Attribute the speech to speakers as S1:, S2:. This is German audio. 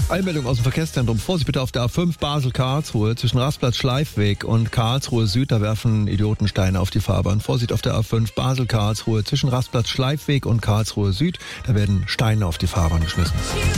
S1: Einmeldung aus dem Verkehrszentrum. Vorsicht bitte auf der A5 Basel-Karlsruhe zwischen Rastplatz Schleifweg und Karlsruhe Süd. Da werfen Idiotensteine auf die Fahrbahn. Vorsicht auf der A5 Basel-Karlsruhe zwischen Rastplatz Schleifweg und Karlsruhe Süd. Da werden Steine auf die Fahrbahn geschmissen.